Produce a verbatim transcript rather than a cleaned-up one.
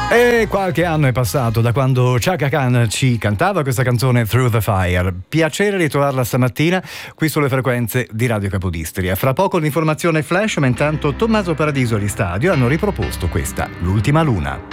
E qualche anno è passato da quando Chaka Khan ci cantava questa canzone Through the Fire. Piacere ritrovarla stamattina qui sulle frequenze di Radio Capodistria. Fra poco l'informazione flash, ma intanto Tommaso Paradiso e gli Stadio hanno riproposto questa, L'ultima luna.